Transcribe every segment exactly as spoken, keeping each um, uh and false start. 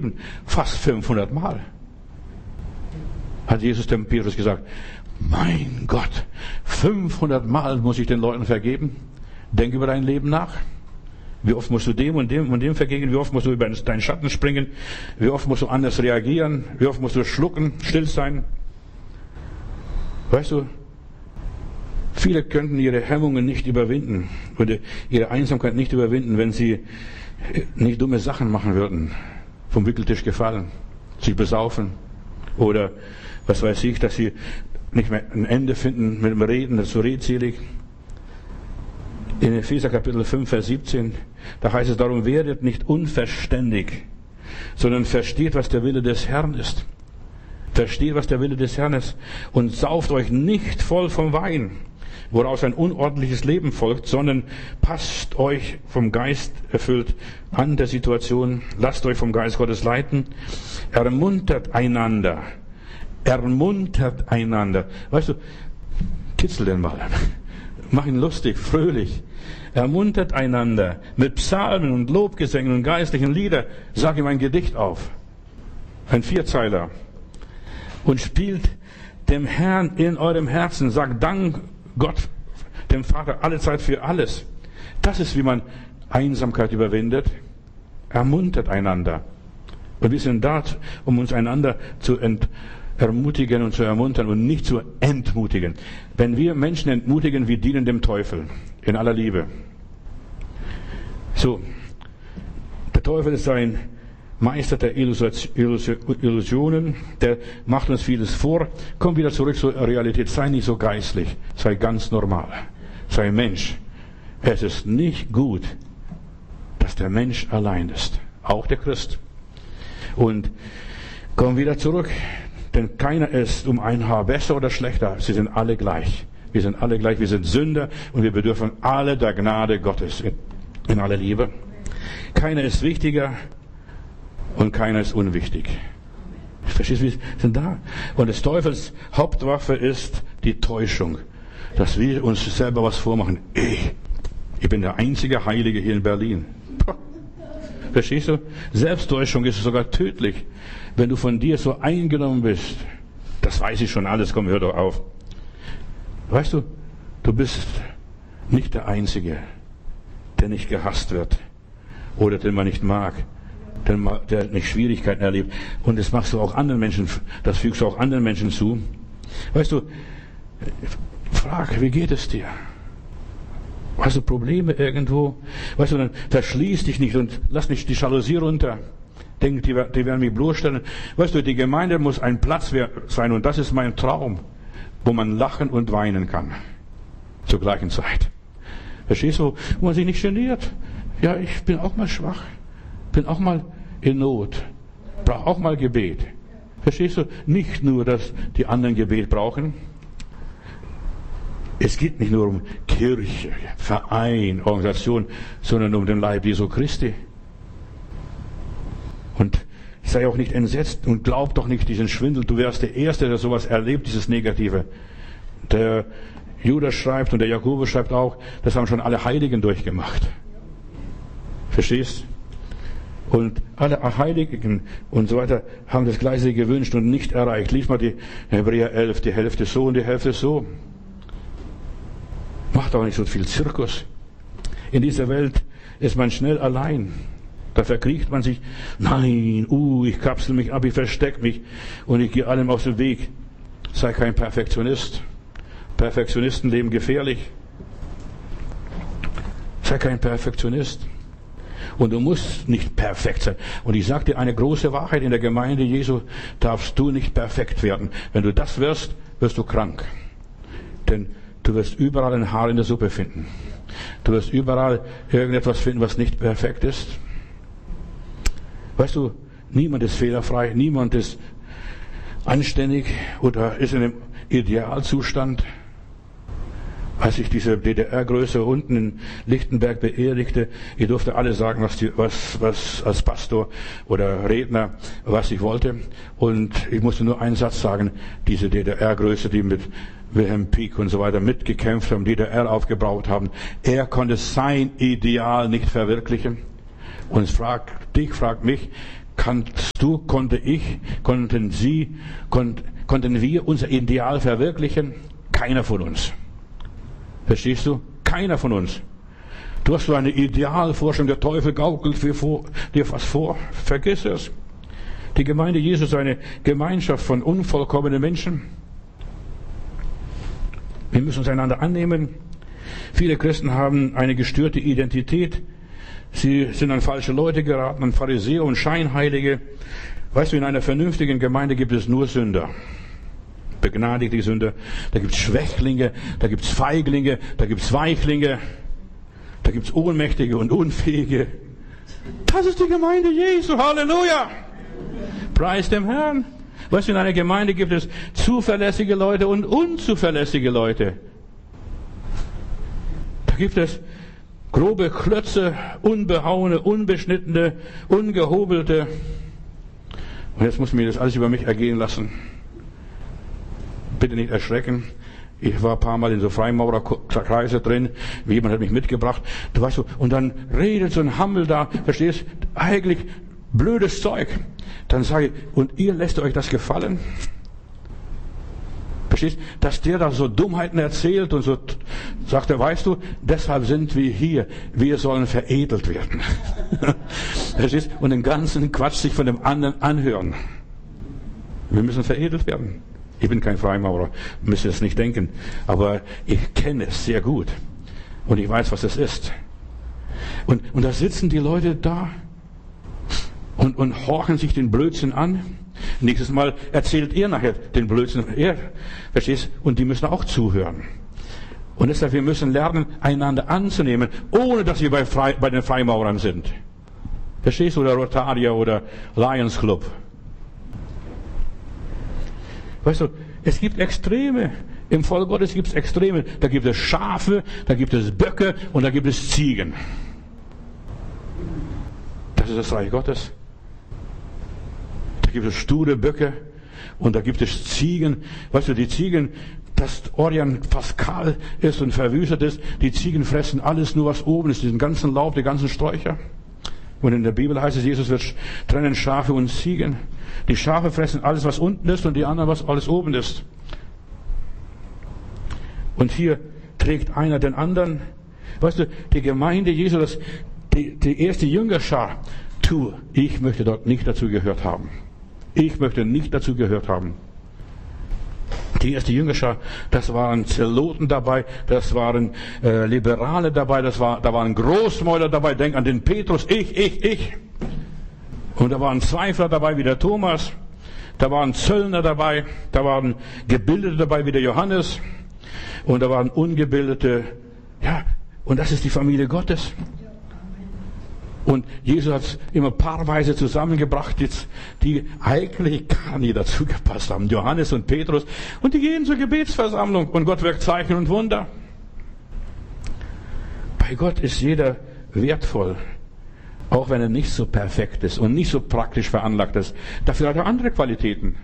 vergeben. Fast fünfhundert Mal. Hat Jesus dem Petrus gesagt, mein Gott, fünfhundert Mal muss ich den Leuten vergeben. Denk über dein Leben nach. Wie oft musst du dem und dem und dem vergeben? Wie oft musst du über deinen Schatten springen? Wie oft musst du anders reagieren? Wie oft musst du schlucken, still sein? Weißt du, viele könnten ihre Hemmungen nicht überwinden oder ihre Einsamkeit nicht überwinden, wenn sie nicht dumme Sachen machen würden. Vom Wickeltisch gefallen, sich besaufen oder was weiß ich, dass sie nicht mehr ein Ende finden mit dem Reden, das ist so redselig. In Epheser Kapitel fünf, Vers siebzehn, da heißt es darum, werdet nicht unverständig, sondern versteht, was der Wille des Herrn ist. Versteht, was der Wille des Herrn ist und sauft euch nicht voll vom Wein, woraus ein unordentliches Leben folgt, sondern passt euch vom Geist erfüllt an der Situation, lasst euch vom Geist Gottes leiten, ermuntert einander, ermuntert einander. Weißt du, kitzel den mal, mach ihn lustig, fröhlich, ermuntert einander mit Psalmen und Lobgesängen und geistlichen Lieder, sag ihm ein Gedicht auf, ein Vierzeiler, und spielt dem Herrn in eurem Herzen, sagt Dank Gott, dem Vater, alle Zeit für alles. Das ist, wie man Einsamkeit überwindet. Ermuntert einander. Und wir sind da, um uns einander zu ent- ermutigen und zu ermuntern und nicht zu entmutigen. Wenn wir Menschen entmutigen, wir dienen dem Teufel in aller Liebe. So, der Teufel ist ein Meister der Illusionen, der macht uns vieles vor. Komm wieder zurück zur Realität. Sei nicht so geistlich. Sei ganz normal. Sei Mensch. Es ist nicht gut, dass der Mensch allein ist. Auch der Christ. Und komm wieder zurück. Denn keiner ist um ein Haar besser oder schlechter. Sie sind alle gleich. Wir sind alle gleich. Wir sind Sünder und wir bedürfen alle der Gnade Gottes in, in aller Liebe. Keiner ist wichtiger und keiner ist unwichtig. Verstehst du, wir sind da. Und des Teufels Hauptwaffe ist die Täuschung. Dass wir uns selber was vormachen. Ich, ich bin der einzige Heilige hier in Berlin. Verstehst du? Selbsttäuschung ist sogar tödlich. Wenn du von dir so eingenommen bist. Das weiß ich schon alles, komm, hör doch auf. Weißt du, du bist nicht der Einzige, der nicht gehasst wird. Oder den man nicht mag. Der nicht Schwierigkeiten erlebt. Und das machst du auch anderen Menschen, das fügst du auch anderen Menschen zu. Weißt du, frag, wie geht es dir? Hast du Probleme irgendwo? Weißt du, dann verschließ dich nicht und lass nicht die Jalousie runter. Denk, die, die werden mich bloßstellen. Weißt du, die Gemeinde muss ein Platz sein und das ist mein Traum, wo man lachen und weinen kann. Zur gleichen Zeit. Verstehst du, wo man sich nicht geniert? Ja, ich bin auch mal schwach. Bin auch mal in Not, brauche auch mal Gebet. Verstehst du? Nicht nur, dass die anderen Gebet brauchen. Es geht nicht nur um Kirche, Verein, Organisation, sondern um den Leib Jesu Christi. Und sei auch nicht entsetzt und glaub doch nicht diesen Schwindel. Du wärst der Erste, der sowas erlebt, dieses Negative. Der Judas schreibt und der Jakobus schreibt auch, das haben schon alle Heiligen durchgemacht. Verstehst? Und alle Heiligen und so weiter haben das Gleiche gewünscht und nicht erreicht. Lies mal die Hebräer elf, die Hälfte so und die Hälfte so. Macht auch nicht so viel Zirkus. In dieser Welt ist man schnell allein. Da verkriecht man sich. Nein, uh, ich kapsel mich ab, ich verstecke mich und ich gehe allem aus dem Weg. Sei kein Perfektionist. Perfektionisten leben gefährlich. Sei kein Perfektionist. Und du musst nicht perfekt sein. Und ich sage dir eine große Wahrheit, in der Gemeinde Jesu darfst du nicht perfekt werden. Wenn du das wirst, wirst du krank. Denn du wirst überall ein Haar in der Suppe finden. Du wirst überall irgendetwas finden, was nicht perfekt ist. Weißt du, niemand ist fehlerfrei, niemand ist anständig oder ist in einem Idealzustand. Als ich diese D D R-Größe unten in Lichtenberg beerdigte, ich durfte alles sagen, was, die, was, was als Pastor oder Redner, was ich wollte. Und ich musste nur einen Satz sagen, diese D D R-Größe, die mit Wilhelm Pieck und so weiter mitgekämpft haben, D D R aufgebaut haben, er konnte sein Ideal nicht verwirklichen. Und es fragt dich, fragt mich, kannst du, konnte ich, konnten sie, konnt, konnten wir unser Ideal verwirklichen? Keiner von uns. Verstehst du? Keiner von uns. Du hast so eine Idealvorstellung, der Teufel gaukelt dir, vor, dir was vor. Vergiss es. Die Gemeinde Jesu ist eine Gemeinschaft von unvollkommenen Menschen. Wir müssen uns einander annehmen. Viele Christen haben eine gestörte Identität. Sie sind an falsche Leute geraten, an Pharisäer und Scheinheilige. Weißt du, in einer vernünftigen Gemeinde gibt es nur Sünder. Begnadigte Sünder. Da gibt es Schwächlinge, da gibt es Feiglinge, da gibt es Weichlinge, da gibt es Ohnmächtige und Unfähige. Das ist die Gemeinde Jesu. Halleluja! Preis dem Herrn. Weißt du, in einer Gemeinde gibt es zuverlässige Leute und unzuverlässige Leute. Da gibt es grobe Klötze, unbehauene, unbeschnittene, ungehobelte. Und jetzt muss ich mir das alles über mich ergehen lassen. Bitte nicht erschrecken. Ich war ein paar Mal in so Freimaurerkreise drin. Jemand hat mich mitgebracht. Du weißt so, und dann redet so ein Hammel da, verstehst? Eigentlich blödes Zeug. Dann sage ich, und ihr lässt euch das gefallen? Verstehst? Dass der da so Dummheiten erzählt und so, sagt er, weißt du, deshalb sind wir hier. Wir sollen veredelt werden. Verstehst? Und den ganzen Quatsch sich von dem anderen anhören. Wir müssen veredelt werden. Ich bin kein Freimaurer, müsst ihr es nicht denken. Aber ich kenne es sehr gut. Und ich weiß, was es ist. Und, und da sitzen die Leute da und, und horchen sich den Blödsinn an. Nächstes Mal erzählt ihr nachher den Blödsinn. Er, verstehst? Und die müssen auch zuhören. Und deshalb, wir müssen lernen, einander anzunehmen, ohne dass wir bei, Frei, bei den Freimaurern sind. Verstehst du? Oder Rotarier oder Lions Club. Weißt du, es gibt Extreme. Im Volk Gottes gibt es Extreme. Da gibt es Schafe, da gibt es Böcke und da gibt es Ziegen. Das ist das Reich Gottes. Da gibt es sture Böcke und da gibt es Ziegen. Weißt du, die Ziegen, das Orient fast kahl ist und verwüstet ist, die Ziegen fressen alles nur, was oben ist, diesen ganzen Laub, die ganzen Sträucher. Und in der Bibel heißt es, Jesus wird trennen Schafe und Ziegen. Die Schafe fressen alles, was unten ist, und die anderen, was alles oben ist. Und hier trägt einer den anderen. Weißt du, die Gemeinde Jesu, das, die, die erste Jüngerschar, tu, ich möchte dort nicht dazu gehört haben. Ich möchte nicht dazu gehört haben. Die erste Jüngerschar, das waren Zeloten dabei, das waren äh, Liberale dabei, das war, da waren Großmäuler dabei, denk an den Petrus, ich, ich, ich. Und da waren Zweifler dabei wie der Thomas, da waren Zöllner dabei, da waren Gebildete dabei wie der Johannes und da waren Ungebildete. Ja, und das ist die Familie Gottes. Und Jesus hat es immer paarweise zusammengebracht, jetzt, die eigentlich gar nie dazu gepasst haben. Johannes und Petrus. Und die gehen zur Gebetsversammlung und Gott wirkt Zeichen und Wunder. Bei Gott ist jeder wertvoll. Auch wenn er nicht so perfekt ist und nicht so praktisch veranlagt ist. Dafür hat er andere Qualitäten.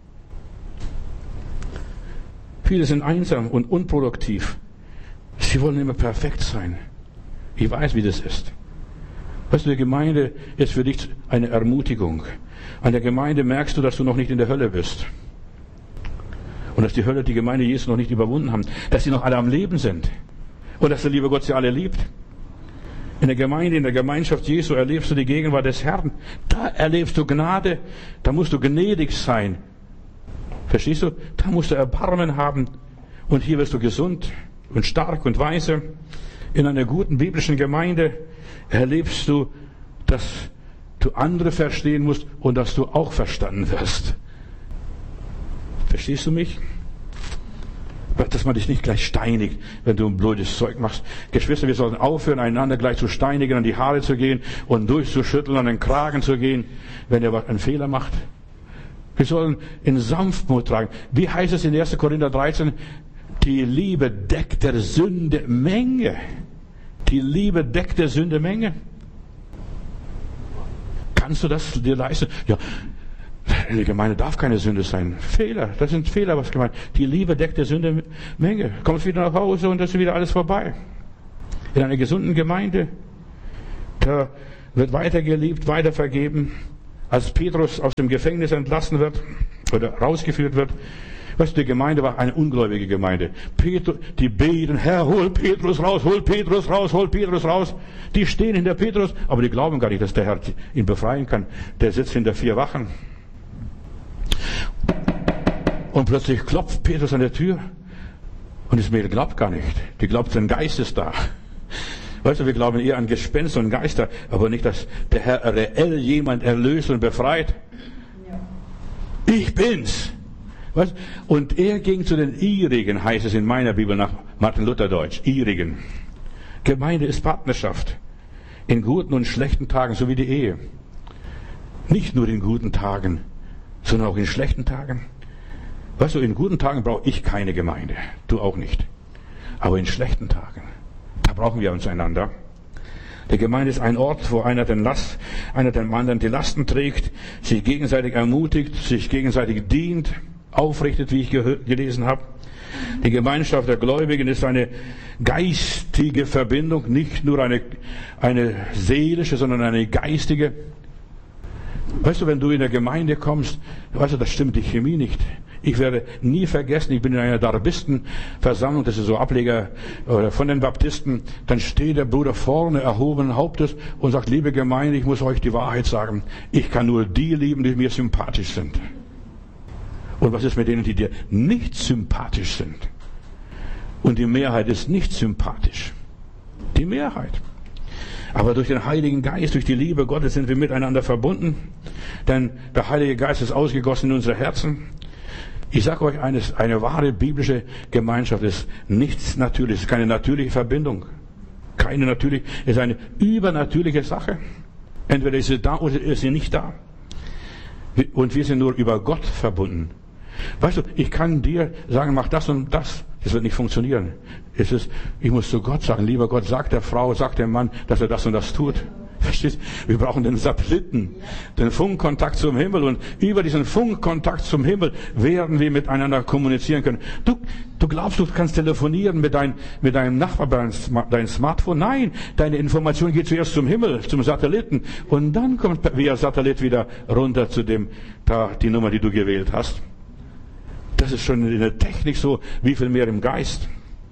Viele sind einsam und unproduktiv. Sie wollen immer perfekt sein. Ich weiß, wie das ist. Weißt du, die Gemeinde ist für dich eine Ermutigung. An der Gemeinde merkst du, dass du noch nicht in der Hölle bist. Und dass die Hölle die Gemeinde Jesu noch nicht überwunden haben. Dass sie noch alle am Leben sind. Und dass der liebe Gott sie alle liebt. In der Gemeinde, in der Gemeinschaft Jesu erlebst du die Gegenwart des Herrn. Da erlebst du Gnade. Da musst du gnädig sein. Verstehst du? Da musst du Erbarmen haben. Und hier wirst du gesund und stark und weise. In einer guten biblischen Gemeinde erlebst du, dass du andere verstehen musst und dass du auch verstanden wirst. Verstehst du mich? Dass man dich nicht gleich steinigt, wenn du ein blödes Zeug machst. Geschwister, wir sollten aufhören, einander gleich zu steinigen, an die Haare zu gehen und durchzuschütteln, an den Kragen zu gehen, wenn er einen Fehler macht. Wir sollen in Sanftmut tragen. Wie heißt es in erster Korinther dreizehn? Die Liebe deckt der Sünde Menge. Die Liebe deckt der Sünde Menge. Kannst du das dir leisten? Ja, in der Gemeinde darf keine Sünde sein. Fehler, das sind Fehler, was gemeint. Die Liebe deckt der Sünde Menge. Kommst wieder nach Hause und das ist wieder alles vorbei. In einer gesunden Gemeinde, da wird weiter geliebt, weiter vergeben als Petrus aus dem Gefängnis entlassen wird oder rausgeführt wird, weißt du, die Gemeinde war eine ungläubige Gemeinde. Petrus, die beten, Herr, hol Petrus raus, hol Petrus raus, hol Petrus raus. Die stehen hinter Petrus, aber die glauben gar nicht, dass der Herr ihn befreien kann. Der sitzt hinter vier Wachen. Und plötzlich klopft Petrus an der Tür. Und das Mädel glaubt gar nicht. Die glaubt, sein Geist ist da. Weißt du, wir glauben eher an Gespenster und Geister, aber nicht, dass der Herr reell jemand erlöst und befreit. Ja. Ich bin's. Weißt? Und er ging zu den Ihrigen, heißt es in meiner Bibel nach Martin Luther Deutsch. Ihrigen. Gemeinde ist Partnerschaft. In guten und schlechten Tagen, so wie die Ehe. Nicht nur in guten Tagen, sondern auch in schlechten Tagen. Weißt du, in guten Tagen brauche ich keine Gemeinde. Du auch nicht. Aber in schlechten Tagen, da brauchen wir uns einander. Die Gemeinde ist ein Ort, wo einer den Last, einer dem anderen die Lasten trägt, sich gegenseitig ermutigt, sich gegenseitig dient, aufrichtet, wie ich gelesen habe. Die Gemeinschaft der Gläubigen ist eine geistige Verbindung, nicht nur eine, eine seelische, sondern eine geistige. Weißt du, wenn du in der Gemeinde kommst, weißt du, das stimmt die Chemie nicht. Ich werde nie vergessen, ich bin in einer Darbistenversammlung, das ist so Ableger oder von den Baptisten, dann steht der Bruder vorne erhobenen Hauptes und sagt, liebe Gemeinde, ich muss euch die Wahrheit sagen, ich kann nur die lieben, die mir sympathisch sind. Und was ist mit denen, die dir nicht sympathisch sind? Und die Mehrheit ist nicht sympathisch. Die Mehrheit. Aber durch den Heiligen Geist, durch die Liebe Gottes sind wir miteinander verbunden. Denn der Heilige Geist ist ausgegossen in unsere Herzen. Ich sage euch eines, eine wahre biblische Gemeinschaft ist nichts Natürliches, ist keine natürliche Verbindung. Keine natürliche, ist eine übernatürliche Sache. Entweder ist sie da oder ist sie nicht da. Und wir sind nur über Gott verbunden. Weißt du, ich kann dir sagen, mach das und das. Das wird nicht funktionieren. Es ist, ich muss zu Gott sagen, lieber Gott, sag der Frau, sag dem Mann, dass er das und das tut. Verstehst? Wir brauchen den Satelliten, den Funkkontakt zum Himmel, und über diesen Funkkontakt zum Himmel werden wir miteinander kommunizieren können. Du, du glaubst, du kannst telefonieren mit, dein, mit deinem Nachbar, dein, dein Smartphone? Nein, deine Information geht zuerst zum Himmel, zum Satelliten, und dann kommt via Satellit wieder runter zu dem, da, die Nummer, die du gewählt hast. Das ist schon in der Technik so, wie viel mehr im Geist.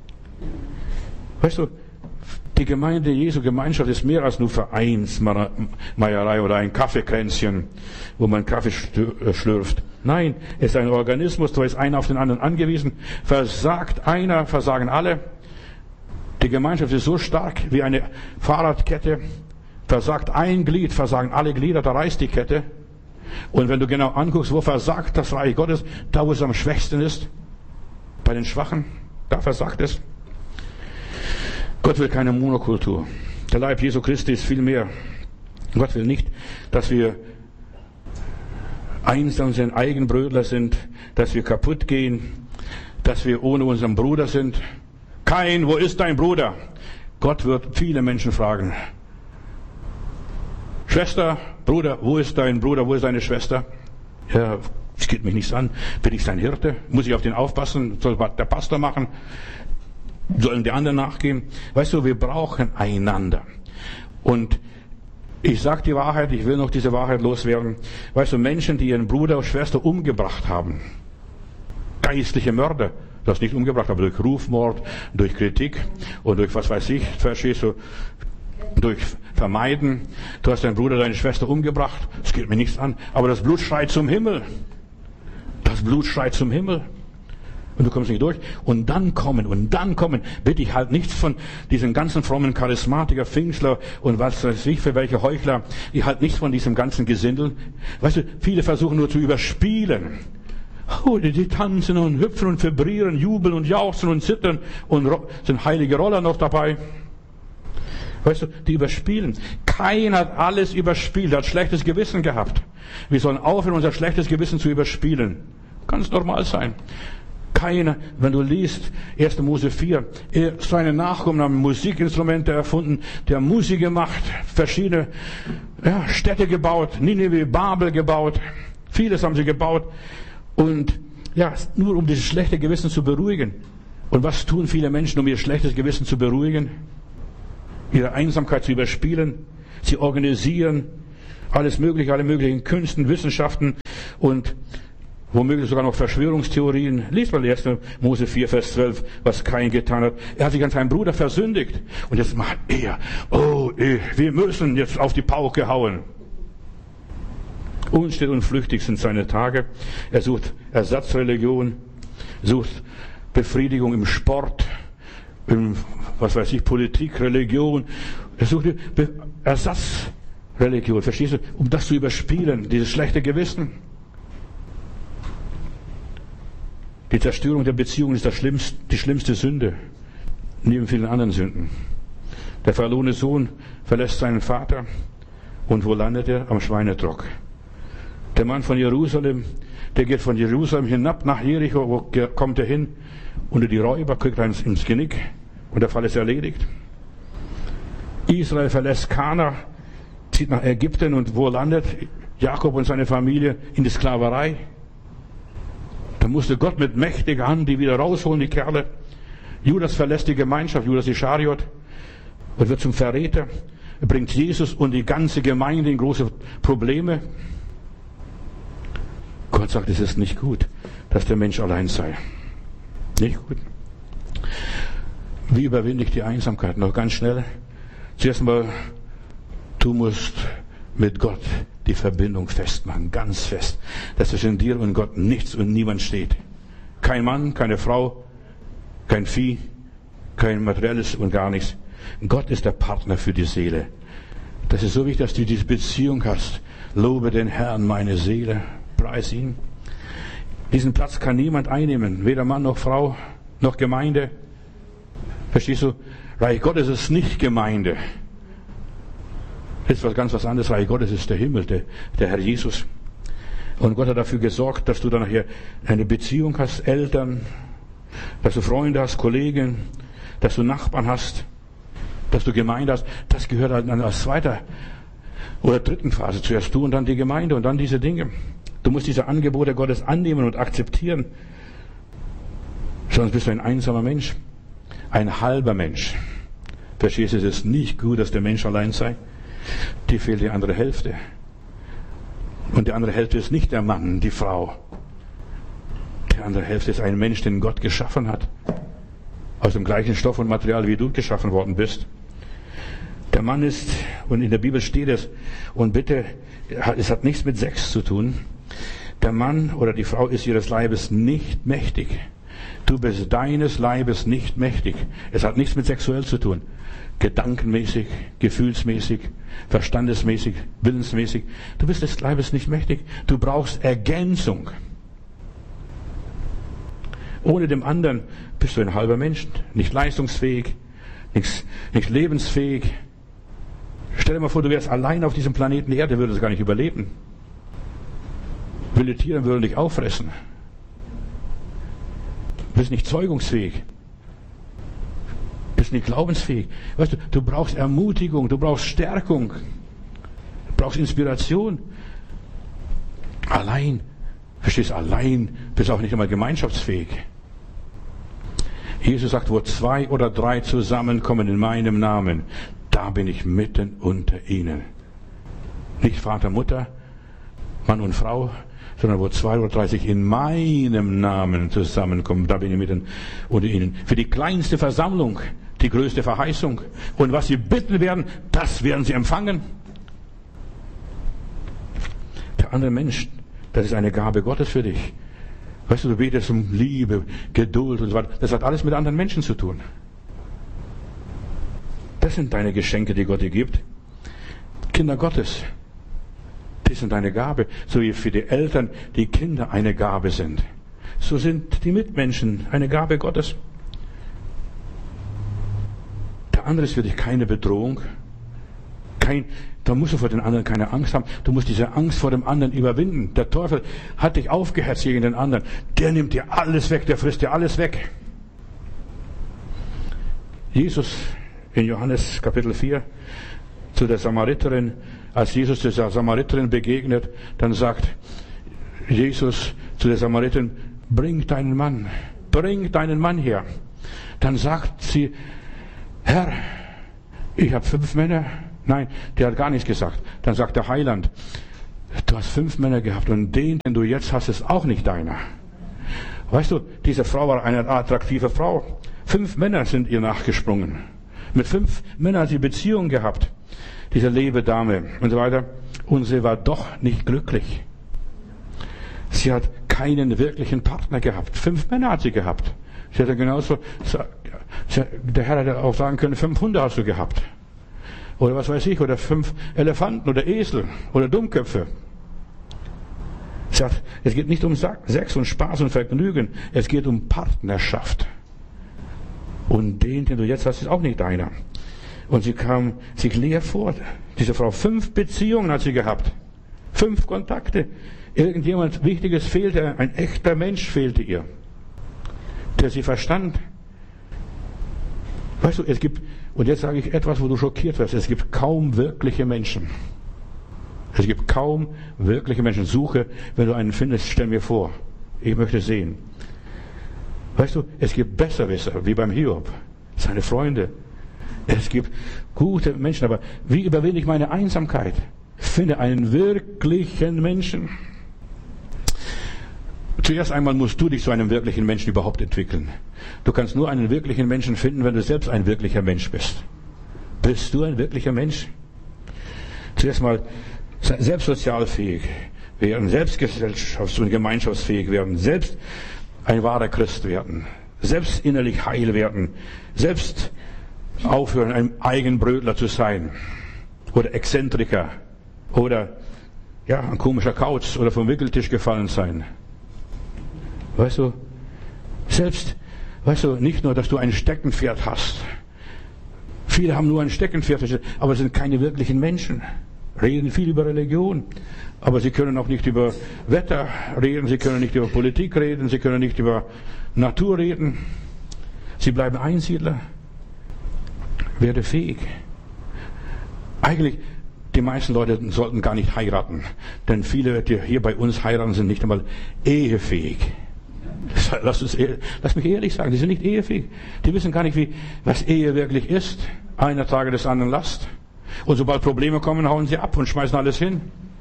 Weißt du, die Gemeinde Jesu Gemeinschaft ist mehr als nur Vereinsmeierei oder ein Kaffeekränzchen, wo man Kaffee schlürft. Nein, es ist ein Organismus, da ist einer auf den anderen angewiesen. Versagt einer, versagen alle. Die Gemeinschaft ist so stark wie eine Fahrradkette. Versagt ein Glied, versagen alle Glieder, da reißt die Kette. Und wenn du genau anguckst, wo versagt das Reich Gottes, da wo es am schwächsten ist, bei den Schwachen, da versagt es. Gott will keine Monokultur. Der Leib Jesu Christi ist viel mehr. Gott will nicht, dass wir einsam sind, Eigenbrötler sind, dass wir kaputt gehen, dass wir ohne unseren Bruder sind. Kain, wo ist dein Bruder? Gott wird viele Menschen fragen. Schwester, Bruder, wo ist dein Bruder, wo ist deine Schwester? Ja, es geht mich nichts an. Bin ich sein Hirte? Muss ich auf den aufpassen? Soll der Pastor machen? Sollen die anderen nachgehen? Weißt du, wir brauchen einander. Und ich sage die Wahrheit, ich will noch diese Wahrheit loswerden. Weißt du, Menschen, die ihren Bruder oder Schwester umgebracht haben, geistliche Mörder, das nicht umgebracht, aber durch Rufmord, durch Kritik und durch was weiß ich, verstehst du, durch Vermeiden. Du hast deinen Bruder, deine Schwester umgebracht. Das geht mir nichts an. Aber das Blut schreit zum Himmel. Das Blut schreit zum Himmel. Und du kommst nicht durch. Und dann kommen, und dann kommen. Bitte ich halt nichts von diesen ganzen frommen Charismatiker, Pfingstler und was weiß ich für welche Heuchler. Ich halt nichts von diesem ganzen Gesindel. Weißt du, viele versuchen nur zu überspielen. Oh, die, die tanzen und hüpfen und vibrieren, jubeln und jauchzen und zittern und sind heilige Roller noch dabei. Weißt du, die überspielen. Keiner hat alles überspielt, hat schlechtes Gewissen gehabt. Wir sollen aufhören, unser schlechtes Gewissen zu überspielen. Ganz normal sein. Keiner, wenn du liest, erster Mose vier, er, seine Nachkommen haben Musikinstrumente erfunden, der Musik gemacht, verschiedene ja, Städte gebaut, Nineveh, Babel gebaut, vieles haben sie gebaut. Und ja, nur um dieses schlechte Gewissen zu beruhigen. Und was tun viele Menschen, um ihr schlechtes Gewissen zu beruhigen? Ihre Einsamkeit zu überspielen. Sie organisieren Alles mögliche, alle möglichen Künsten, Wissenschaften und womöglich sogar noch Verschwörungstheorien. Lies mal erster Mose vier, Vers zwölf, was Kain getan hat. Er hat sich an seinen Bruder versündigt. Und jetzt macht er, oh, wir müssen jetzt auf die Pauke hauen. Unstill und flüchtig sind seine Tage. Er sucht Ersatzreligion, sucht Befriedigung im Sport, in, was weiß ich, Politik, Religion. Er sucht Ersatzreligion, verstehst du? Um das zu überspielen, dieses schlechte Gewissen. Die Zerstörung der Beziehung ist das schlimmste, die schlimmste Sünde, neben vielen anderen Sünden. Der verlorene Sohn verlässt seinen Vater und wo landet er? Am Schweinetrock. Der Mann von Jerusalem, der geht von Jerusalem hinab nach Jericho, wo kommt er hin? Unter die Räuber, kriegt er ins Genick und der Fall ist erledigt. Israel verlässt Kana, zieht nach Ägypten und wo landet Jakob und seine Familie? In die Sklaverei. Da musste Gott mit mächtiger Hand die wieder rausholen, die Kerle. Judas verlässt die Gemeinschaft, Judas Ischariot, und wird zum Verräter. Er bringt Jesus und die ganze Gemeinde in große Probleme. Gott sagt, es ist nicht gut, dass der Mensch allein sei. Nicht gut. Wie überwinde ich die Einsamkeit? Noch ganz schnell. Zuerst mal, du musst mit Gott die Verbindung festmachen, ganz fest, dass zwischen dir und Gott nichts und niemand steht. Kein Mann, keine Frau, kein Vieh, kein Materielles und gar nichts. Gott ist der Partner für die Seele. Das ist so wichtig, dass du diese Beziehung hast. Lobe den Herrn, meine Seele, preis ihn. Diesen Platz kann niemand einnehmen, weder Mann noch Frau, noch Gemeinde. Verstehst du? Reich Gottes ist nicht Gemeinde. Das ist was ganz was anderes. Reich Gottes ist der Himmel, der, der Herr Jesus. Und Gott hat dafür gesorgt, dass du dann nachher eine Beziehung hast, Eltern, dass du Freunde hast, Kollegen, dass du Nachbarn hast, dass du Gemeinde hast. Das gehört dann als zweiter oder dritten Phase. Zuerst du und dann die Gemeinde und dann diese Dinge. Du musst diese Angebote Gottes annehmen und akzeptieren. Sonst bist du ein einsamer Mensch, ein halber Mensch. Verstehst du, es ist nicht gut, dass der Mensch allein sei. Dir fehlt die andere Hälfte. Und die andere Hälfte ist nicht der Mann, die Frau. Die andere Hälfte ist ein Mensch, den Gott geschaffen hat. Aus dem gleichen Stoff und Material, wie du geschaffen worden bist. Der Mann ist, und in der Bibel steht es, und bitte, es hat nichts mit Sex zu tun. Der Mann oder die Frau ist ihres Leibes nicht mächtig. Du bist deines Leibes nicht mächtig. Es hat nichts mit sexuell zu tun. Gedankenmäßig, gefühlsmäßig, verstandesmäßig, willensmäßig. Du bist des Leibes nicht mächtig. Du brauchst Ergänzung. Ohne dem anderen bist du ein halber Mensch, nicht leistungsfähig, nicht, nicht lebensfähig. Stell dir mal vor, du wärst allein auf diesem Planeten Erde, würdest gar nicht überleben. Wilde Tiere würden dich auffressen. Du bist nicht zeugungsfähig. Du bist nicht glaubensfähig. Weißt du, du brauchst Ermutigung, du brauchst Stärkung, du brauchst Inspiration. Allein, verstehst du, allein bist du auch nicht einmal gemeinschaftsfähig. Jesus sagt, wo zwei oder drei zusammenkommen in meinem Namen, da bin ich mitten unter ihnen. Nicht Vater, Mutter, Mann und Frau, sondern wo zwei oder drei sich in meinem Namen zusammenkommen, da bin ich mitten unter ihnen. Für die kleinste Versammlung die größte Verheißung. Und was sie bitten werden, das werden sie empfangen. Der andere Mensch, das ist eine Gabe Gottes für dich. Weißt du, du betest um Liebe, Geduld und so weiter. Das hat alles mit anderen Menschen zu tun. Das sind deine Geschenke, die Gott dir gibt. Kinder Gottes, die sind deine Gabe. So wie für die Eltern die Kinder eine Gabe sind. So sind die Mitmenschen eine Gabe Gottes. Der andere ist für dich keine Bedrohung. Kein, da musst du vor den anderen keine Angst haben. Du musst diese Angst vor dem anderen überwinden. Der Teufel hat dich aufgehetzt gegen den anderen. Der nimmt dir alles weg, der frisst dir alles weg. Jesus in Johannes Kapitel vier zu der Samariterin, als Jesus der Samariterin begegnet, dann sagt Jesus zu der Samariterin, bring deinen Mann, bring deinen Mann her. Dann sagt sie, Herr, ich habe fünf Männer Nein, der hat gar nichts gesagt. Dann sagt der Heiland, du hast fünf Männer gehabt und den, den du jetzt hast, ist auch nicht deiner. Weißt du, diese Frau war eine attraktive Frau. Fünf Männer sind ihr nachgesprungen. Mit fünf Männern hat sie Beziehungen gehabt. Diese Lebedame und so weiter. Und sie war doch nicht glücklich. Sie hat keinen wirklichen Partner gehabt. Fünf Männer hat sie gehabt. Sie hatte genauso, der Herr hätte auch sagen können, fünf Hunde hast du gehabt. Oder was weiß ich, oder fünf Elefanten oder Esel oder Dummköpfe. Sagt, es geht nicht um Sex und Spaß und Vergnügen, es geht um Partnerschaft. Und den, den du jetzt hast, ist auch nicht deiner. Und sie kam sich leer vor. Diese Frau, fünf Beziehungen hat sie gehabt. Fünf Kontakte. Irgendjemand Wichtiges fehlte, ein echter Mensch fehlte ihr, der sie verstand. Weißt du, es gibt, und jetzt sage ich etwas, wo du schockiert wirst, es gibt kaum wirkliche Menschen. Es gibt kaum wirkliche Menschen. Suche, wenn du einen findest, stell mir vor. Ich möchte sehen. Weißt du, es gibt Besserwisser, wie beim Hiob, seine Freunde. Es gibt gute Menschen, aber wie überwinde ich meine Einsamkeit? Finde einen wirklichen Menschen. Zuerst einmal musst du dich zu einem wirklichen Menschen überhaupt entwickeln. Du kannst nur einen wirklichen Menschen finden, wenn du selbst ein wirklicher Mensch bist. Bist du ein wirklicher Mensch? Zuerst mal selbst sozialfähig werden, selbst gesellschafts- und gemeinschaftsfähig werden, selbst ein wahrer Christ werden, selbst innerlich heil werden, selbst aufhören, ein Eigenbrötler zu sein oder Exzentriker oder ja, ein komischer Kauz oder vom Wickeltisch gefallen sein. Weißt du, selbst, weißt du, nicht nur, dass du ein Steckenpferd hast. Viele haben nur ein Steckenpferd, aber sind keine wirklichen Menschen. Reden viel über Religion, aber sie können auch nicht über Wetter reden, sie können nicht über Politik reden, sie können nicht über Natur reden. Sie bleiben Einsiedler. Werde fähig. Eigentlich, die meisten Leute sollten gar nicht heiraten, denn viele, die hier bei uns heiraten, sind nicht einmal ehefähig. Lass, uns, lass mich ehrlich sagen, die sind nicht ehefähig. Die wissen gar nicht, wie, was Ehe wirklich ist. Einer trage des anderen Last. Und sobald Probleme kommen, hauen sie ab und schmeißen alles hin.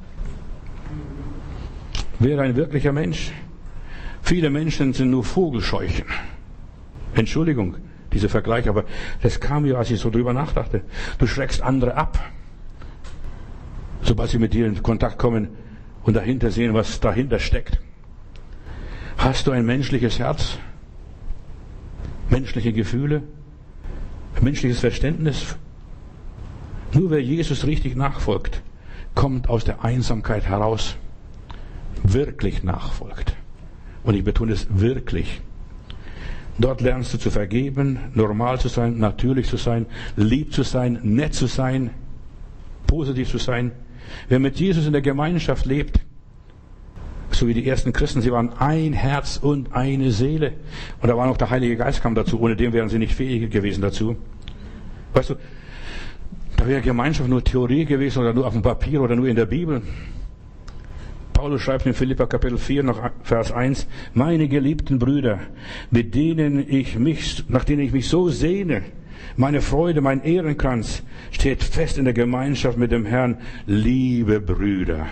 Wäre ein wirklicher Mensch. Viele Menschen sind nur Vogelscheuchen. Entschuldigung, dieser Vergleich, aber das kam mir, als ich so drüber nachdachte. Du schreckst andere ab. Sobald sie mit dir in Kontakt kommen und dahinter sehen, was dahinter steckt. Hast du ein menschliches Herz? Menschliche Gefühle? Menschliches Verständnis? Nur wer Jesus richtig nachfolgt, kommt aus der Einsamkeit heraus. Wirklich nachfolgt. Und ich betone es wirklich. Dort lernst du zu vergeben, normal zu sein, natürlich zu sein, lieb zu sein, nett zu sein, positiv zu sein. Wer mit Jesus in der Gemeinschaft lebt, so wie die ersten Christen, sie waren ein Herz und eine Seele. Und da war noch der Heilige Geist kam dazu, ohne den wären sie nicht fähig gewesen dazu. Weißt du, da wäre Gemeinschaft nur Theorie gewesen oder nur auf dem Papier oder nur in der Bibel. Paulus schreibt in Philipper Kapitel vier, noch Vers eins, meine geliebten Brüder, mit denen ich mich, nach denen ich mich so sehne, meine Freude, mein Ehrenkranz, steht fest in der Gemeinschaft mit dem Herrn, liebe Brüder.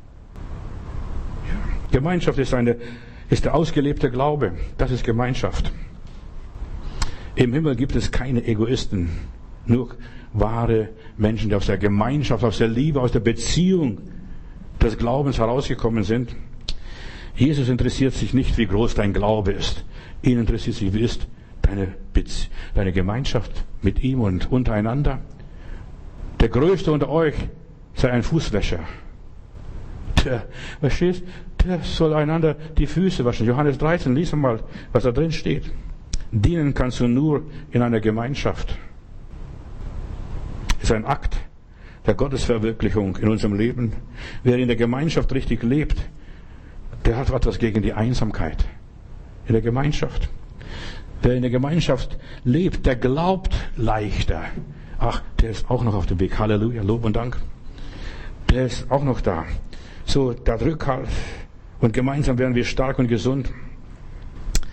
Gemeinschaft ist, eine, ist der ausgelebte Glaube. Das ist Gemeinschaft. Im Himmel gibt es keine Egoisten, nur wahre Menschen, die aus der Gemeinschaft, aus der Liebe, aus der Beziehung des Glaubens herausgekommen sind. Jesus interessiert sich nicht, wie groß dein Glaube ist. Ihn interessiert sich, wie ist deine, Bezie- deine Gemeinschaft mit ihm und untereinander. Der Größte unter euch sei ein Fußwäscher. Der, verstehst? Der soll einander die Füße waschen. Johannes dreizehn, lies mal, was da drin steht. Dienen kannst du nur in einer Gemeinschaft. Es ist ein Akt der Gottesverwirklichung in unserem Leben. Wer in der Gemeinschaft richtig lebt, der hat etwas gegen die Einsamkeit. In der Gemeinschaft. Wer in der Gemeinschaft lebt, der glaubt leichter. Ach, der ist auch noch auf dem Weg. Halleluja, Lob und Dank. Der ist auch noch da. So, der Rückhalt. Und gemeinsam werden wir stark und gesund.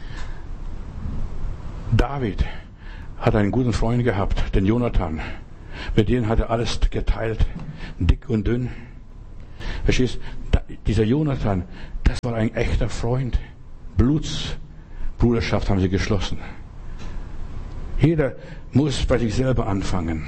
David hat einen guten Freund gehabt, den Jonathan. Mit denen hat er alles geteilt, dick und dünn. Verstehst du? Dieser Jonathan, das war ein echter Freund. Blutsbruderschaft haben sie geschlossen. Jeder muss bei sich selber anfangen.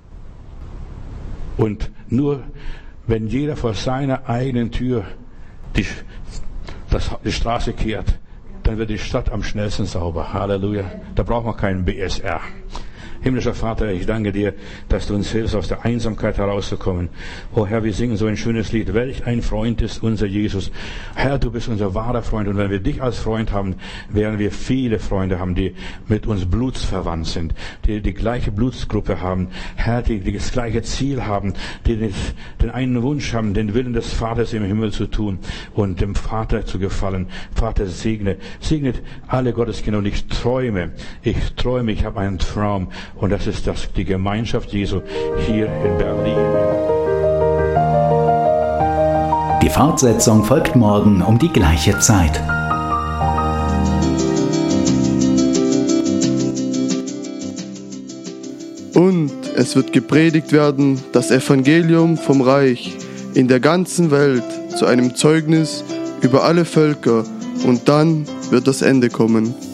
Und nur wenn jeder vor seiner eigenen Tür die, das, die Straße kehrt, dann wird die Stadt am schnellsten sauber. Halleluja. Da braucht man keinen B S R. Himmlischer Vater, ich danke dir, dass du uns hilfst, aus der Einsamkeit herauszukommen. Oh Herr, wir singen so ein schönes Lied. Welch ein Freund ist unser Jesus. Herr, du bist unser wahrer Freund. Und wenn wir dich als Freund haben, werden wir viele Freunde haben, die mit uns blutsverwandt sind, die die gleiche Blutsgruppe haben. Herr, die, die das gleiche Ziel haben, die den, den einen Wunsch haben, den Willen des Vaters im Himmel zu tun und dem Vater zu gefallen. Vater, segne, segnet alle Gotteskinder. Und ich träume, ich träume, ich habe einen Traum. Und das ist das, die Gemeinschaft Jesu hier in Berlin. Die Fortsetzung folgt morgen um die gleiche Zeit. Und es wird gepredigt werden, das Evangelium vom Reich in der ganzen Welt zu einem Zeugnis über alle Völker, und dann wird das Ende kommen.